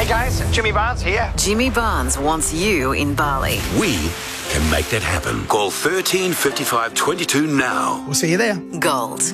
Hey guys, Jimmy Barnes here. Jimmy Barnes wants you in Bali. We can make that happen. Call 13 55 22 now. We'll see you there. Gold.